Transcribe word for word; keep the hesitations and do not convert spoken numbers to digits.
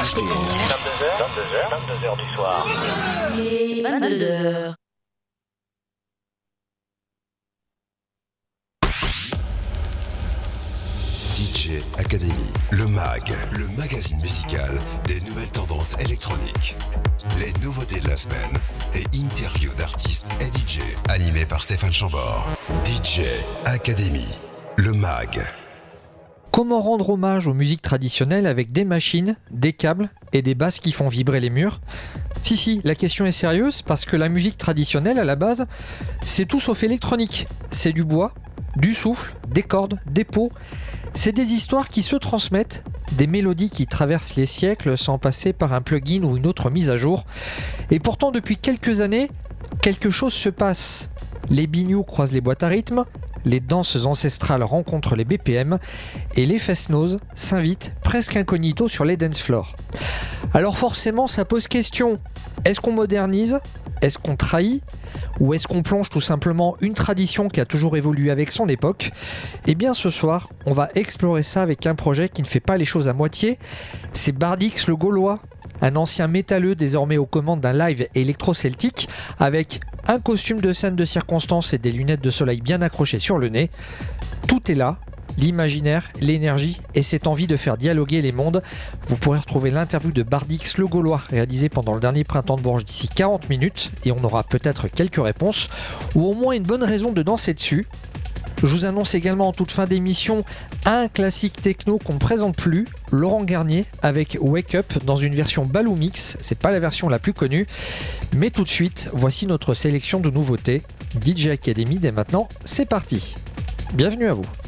vingt-deux heures, vingt-deux heures, vingt-deux heures du soir. Et vingt-deux heures. D J Academy, le mag, le magazine musical des nouvelles tendances électroniques. Les nouveautés de la semaine et interviews d'artistes et D J, animé par Stéphane Chambord. D J Academy, le mag. Comment rendre hommage aux musiques traditionnelles avec des machines, des câbles et des basses qui font vibrer les murs ? Si, si, la question est sérieuse parce que la musique traditionnelle, à la base, c'est tout sauf électronique. C'est du bois, du souffle, des cordes, des pots. C'est des histoires qui se transmettent, des mélodies qui traversent les siècles sans passer par un plugin ou une autre mise à jour. Et pourtant, depuis quelques années, quelque chose se passe. Les binious croisent les boîtes à rythme, les danses ancestrales rencontrent les B P M et les fest-noz s'invitent presque incognito sur les dance floors. Alors forcément, ça pose question. Est-ce qu'on modernise ? Est-ce qu'on trahit ? Ou est-ce qu'on plonge tout simplement une tradition qui a toujours évolué avec son époque ? Eh bien ce soir, on va explorer ça avec un projet qui ne fait pas les choses à moitié. C'est Bardix le Gaulois, un ancien métalleux désormais aux commandes d'un live électro-celtique avec un costume de scène de circonstance et des lunettes de soleil bien accrochées sur le nez. Tout est là. L'imaginaire, l'énergie et cette envie de faire dialoguer les mondes. Vous pourrez retrouver l'interview de Bardix le Gaulois réalisée pendant le dernier printemps de Bourges d'ici quarante minutes et on aura peut-être quelques réponses ou au moins une bonne raison de danser dessus. Je vous annonce également en toute fin d'émission un classique techno qu'on ne présente plus, Laurent Garnier avec Wake Up dans une version Baloo Mix. C'est pas la version la plus connue, mais tout de suite, voici notre sélection de nouveautés. D J Academy dès maintenant, c'est parti. Bienvenue à vous.